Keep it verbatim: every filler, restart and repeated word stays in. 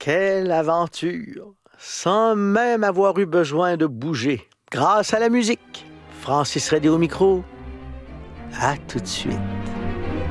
Quelle aventure! Sans même avoir eu besoin de bouger. Grâce à la musique. Francis Redé au micro. À tout de suite.